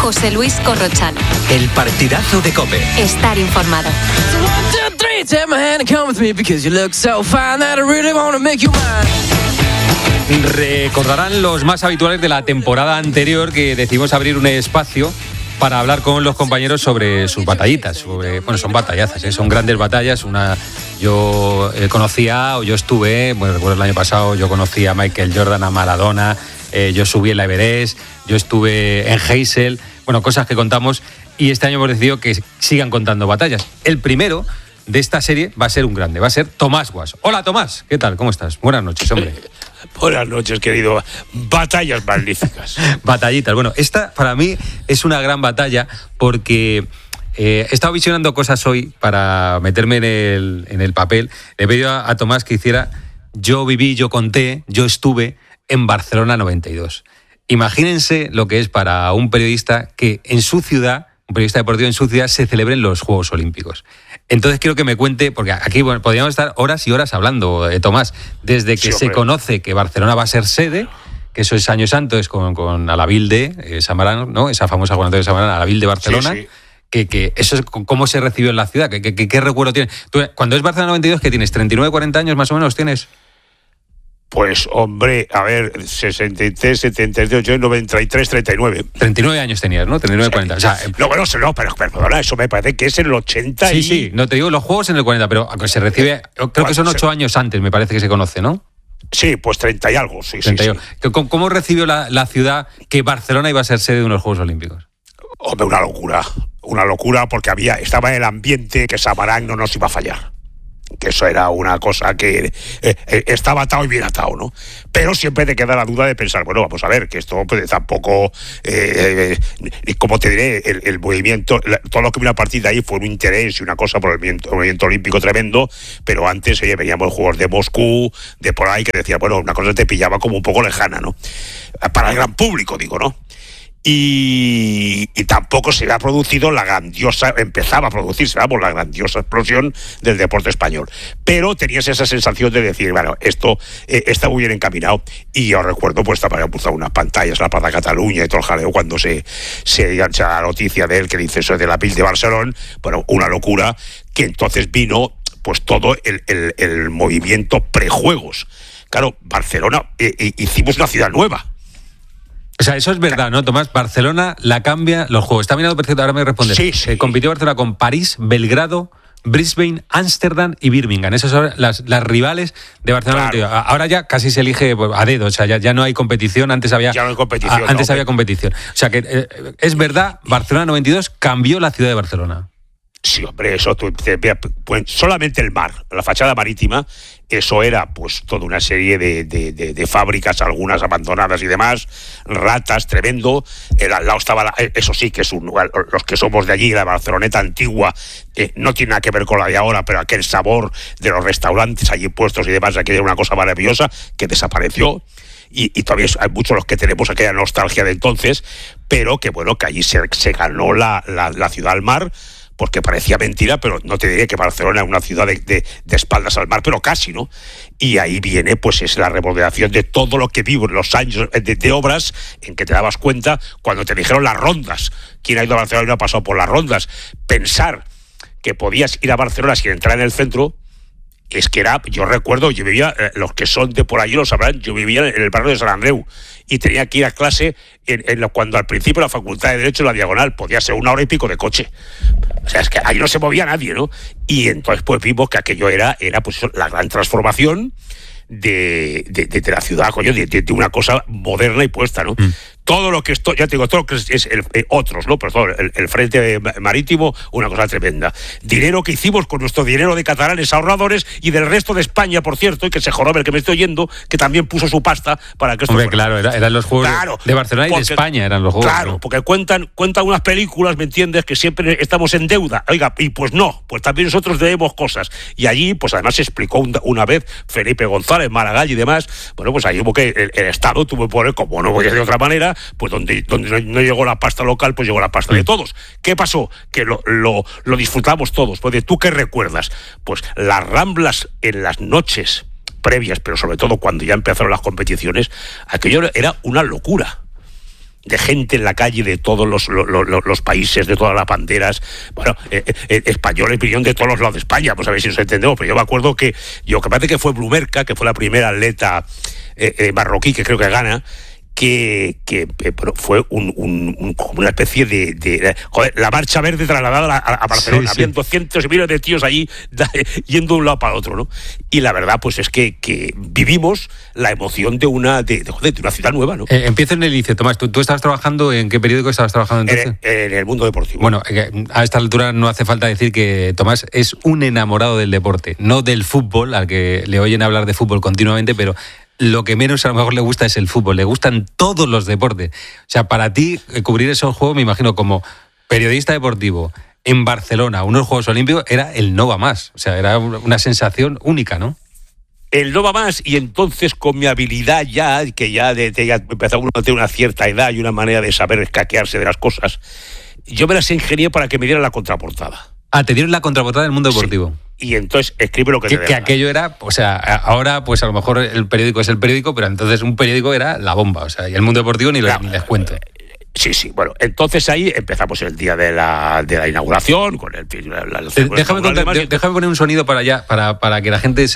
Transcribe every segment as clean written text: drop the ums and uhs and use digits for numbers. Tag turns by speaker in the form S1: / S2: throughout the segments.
S1: José Luis Corrochano.
S2: El partidazo de COPE.
S1: Estar informado.
S3: Recordarán los más habituales de la temporada anterior que decidimos abrir un espacio para hablar con los compañeros sobre sus batallitas. Son batallazas, son grandes batallas. Yo estuve, recuerdo el año pasado, yo conocí a Michael Jordan, a Maradona, yo subí en la Everest, yo estuve en Heysel, cosas que contamos, y este año hemos decidido que sigan contando batallas. El primero de esta serie va a ser un grande, va a ser Tomás Guas. Hola Tomás, ¿qué tal? ¿Cómo estás? Buenas noches, hombre.
S4: Buenas noches, querido. Batallas magníficas.
S3: Batallitas. Esta para mí es una gran batalla porque he estado visionando cosas hoy para meterme en el papel. Le he pedido a Tomás que hiciera yo viví, yo conté, yo estuve en Barcelona 92. Imagínense lo que es para un periodista que en su ciudad, un periodista deportivo en su ciudad, se celebren los Juegos Olímpicos. Entonces quiero que me cuente, porque aquí podríamos estar horas y horas hablando, Tomás, desde que se conoce que Barcelona va a ser sede, que eso es Año Santo, es con Alavilde, Samarán, ¿no? Esa famosa convocatoria de Samarán, Alavilde Barcelona. Sí. Que eso es cómo se recibió en la ciudad, ¿qué recuerdo tienes? Tú, cuando es Barcelona 92, ¿qué tienes? ¿39, 40 años más o menos tienes?
S4: Pues, hombre, 63, 72, yo 93, 39.
S3: 39 años tenías, ¿no? 39, 40. O sea,
S4: pero perdona, eso me parece que es en el 80 y...
S3: Sí, no te digo los juegos en el 40, pero se recibe, creo que son 8 años antes, me parece que se conoce, ¿no?
S4: Sí, pues 30 y algo, sí.
S3: 30 y algo. ¿Cómo recibió la ciudad que Barcelona iba a ser sede de unos Juegos Olímpicos?
S4: Hombre, una locura porque estaba en el ambiente que Samarán no nos iba a fallar. Que eso era una cosa que estaba atado y bien atado, ¿no? Pero siempre te queda la duda de pensar, vamos a ver, que esto pues, tampoco, como te diré, el movimiento, todo lo que vino a partir de ahí fue un interés y una cosa por el movimiento olímpico tremendo, pero antes, veníamos juegos de Moscú, de por ahí, que decía, una cosa te pillaba como un poco lejana, ¿no? Para el gran público, digo, ¿no? Y tampoco se había producido empezaba a producirse, la grandiosa explosión del deporte español. Pero tenías esa sensación de decir, esto está muy bien encaminado. Y yo recuerdo, pues habían puesto unas pantallas en la Plaza Cataluña y todo el jaleo cuando se engancha la noticia de él que dice eso de la Ville de Barcelona. Una locura, que entonces vino pues todo el movimiento prejuegos. Claro, Barcelona, hicimos una ciudad nueva.
S3: O sea, eso es verdad, ¿no, Tomás? Barcelona la cambia los juegos. Está mirando perfecto, ahora me respondes.
S4: Sí.
S3: Compitió Barcelona con París, Belgrado, Brisbane, Ámsterdam y Birmingham. Esas son las rivales de Barcelona. Claro. Ahora ya casi se elige a dedo, o sea, ya no hay competición. Antes había competición. Había competición. O sea, que es verdad, Barcelona 92 cambió la ciudad de Barcelona.
S4: Sí, hombre, eso pues, solamente el mar, la fachada marítima, eso era pues toda una serie de fábricas, algunas abandonadas y demás, ratas, tremendo. Al lado estaba, eso sí que es los que somos de allí, la Barceloneta antigua, no tiene nada que ver con la de ahora, pero aquel sabor de los restaurantes allí puestos y demás, aquella era una cosa maravillosa que desapareció. Y todavía hay muchos los que tenemos aquella nostalgia de entonces, pero que que allí se ganó la ciudad al mar, porque parecía mentira, pero no te diré que Barcelona es una ciudad de espaldas al mar, pero casi, ¿no? Y ahí viene, pues, es la remodelación de todo lo que vivo en los años de obras, en que te dabas cuenta cuando te dijeron las rondas. ¿Quién ha ido a Barcelona y no ha pasado por las rondas? Pensar que podías ir a Barcelona sin entrar en el centro, es que yo recuerdo, yo vivía, los que son de por allí lo sabrán, yo vivía en el barrio de Sant Andreu y tenía que ir a clase cuando al principio la Facultad de Derecho en la Diagonal podía ser 1 hora y pico de coche. O sea, es que ahí no se movía nadie, ¿no? Y entonces pues vimos que aquello era pues la gran transformación de la ciudad, coño, de una cosa moderna y puesta, ¿no? Todo lo que esto, ya te digo, todo lo que es otros, ¿no? Pero todo el frente marítimo, una cosa tremenda. Dinero que hicimos con nuestro dinero de catalanes ahorradores y del resto de España, por cierto, y que se jorobe el que me estoy oyendo, que también puso su pasta para que esto
S3: fuera. Claro, eran los juegos de Barcelona y de España, eran los juegos.
S4: Claro, porque cuentan unas películas, ¿me entiendes?, que siempre estamos en deuda. Oiga, y pues no, pues también nosotros debemos cosas. Y allí, pues además se explicó una vez Felipe González, Maragall y demás, pues ahí hubo que el Estado tuvo que poner, como no voy a decir de otra manera, pues donde no llegó la pasta local, pues llegó la pasta de todos. ¿Qué pasó? Que lo disfrutamos todos. Pues ¿tú qué recuerdas? Pues las Ramblas en las noches previas, pero sobre todo cuando ya empezaron las competiciones, aquello era una locura. de gente en la calle de todos los países, de todas las banderas, bueno, españoles vinieron de todos los lados de España, pues a ver si nos entendemos, pero yo me acuerdo que parece que fue Blumerca, que fue la primera atleta marroquí que creo que gana, que fue como una especie de joder, la marcha verde trasladada a Barcelona. Habían 200 y miles de tíos allí yendo de un lado para el otro, ¿no? Y la verdad, pues es que vivimos la emoción de una ciudad nueva, ¿no?
S3: Empiezo en el inicio, Tomás. ¿Tú estabas trabajando? ¿En qué periódico estabas trabajando entonces?
S4: En el Mundo Deportivo.
S3: Bueno, a esta altura no hace falta decir que Tomás es un enamorado del deporte, no del fútbol, al que le oyen hablar de fútbol continuamente, pero lo que menos a lo mejor le gusta es el fútbol, le gustan todos los deportes. O sea, para ti, cubrir esos juegos, me imagino, como periodista deportivo en Barcelona, unos Juegos Olímpicos, era el no va más. O sea, era una sensación única, ¿no?
S4: El no va más, y entonces con mi habilidad ya empezaba uno a tener una cierta edad y una manera de saber escaquearse de las cosas, yo me las ingenié para que me dieran la contraportada.
S3: Ah, te dieron la contraportada del Mundo Deportivo.
S4: Sí. Y entonces escribe lo que te dé.
S3: Que aquello era, o sea, ahora pues a lo mejor el periódico es el periódico, pero entonces un periódico era la bomba, o sea, y el Mundo Deportivo ni les cuento.
S4: Sí, bueno, entonces ahí empezamos el día de la inauguración con el
S3: déjame poner un sonido para que la gente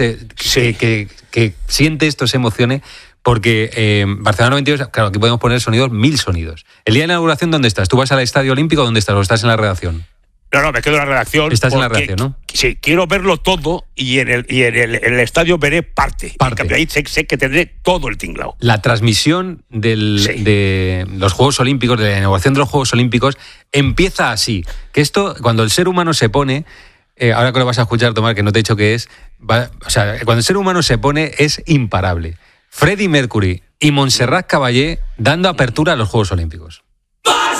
S3: que siente esto se emocione. Porque Barcelona 92, claro, aquí podemos poner sonidos, 1000 sonidos. El día de la inauguración, ¿dónde estás? ¿Tú vas al Estadio Olímpico o dónde estás? ¿O estás en la redacción?
S4: No, me quedo en la redacción.
S3: Estás en la redacción, ¿no?
S4: Sí, quiero verlo todo y en el estadio veré parte. En cambio, ahí sé que tendré todo el tinglao.
S3: La transmisión de los Juegos Olímpicos, de la inauguración de los Juegos Olímpicos, empieza así. Que esto, cuando el ser humano se pone, ahora que lo vas a escuchar, Tomás, que no te he dicho qué es, o sea, cuando el ser humano se pone es imparable. Freddie Mercury y Montserrat Caballé dando apertura a los Juegos Olímpicos.